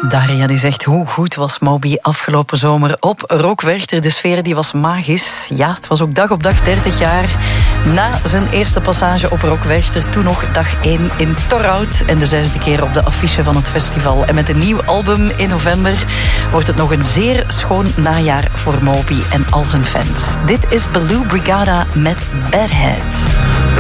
Daria die zegt, hoe goed was Moby afgelopen zomer op Rock Werchter. De sfeer die was magisch. Ja, het was ook dag op dag 30 jaar na zijn eerste passage op Rock Werchter. Toen nog dag 1 in Torhout en de 6e keer op de affiche van het festival. En met een nieuw album in november wordt het nog een zeer schoon najaar voor Moby en al zijn fans. Dit is Baloo Brigada met Bad Head.